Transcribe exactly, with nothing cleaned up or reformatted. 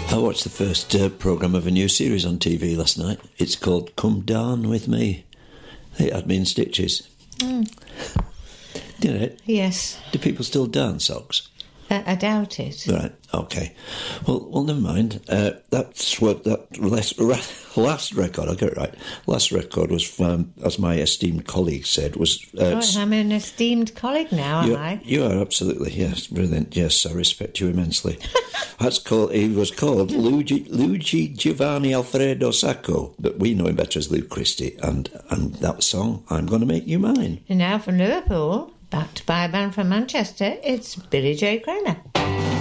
I watched the first uh, programme of a new series on T V last night. It's called Come Down With Me. It had me in stitches. Mm. Did it? Yes. Do people still darn socks? Uh, I doubt it. Right, OK. Well, well, never mind. Uh, that's what that last, last record, I'll get it right, last record was, from, as my esteemed colleague said, was... Uh, oh, I'm an esteemed colleague now, am I? You are, absolutely, yes, brilliant. Yes, I respect you immensely. That's called, he was called Luigi, Luigi Giovanni Alfredo Sacco, but we know him better as Lou Christie, and, and that song, I'm Gonna Make You Mine. And now from Liverpool, backed by a band from Manchester, it's Billy J. Kramer.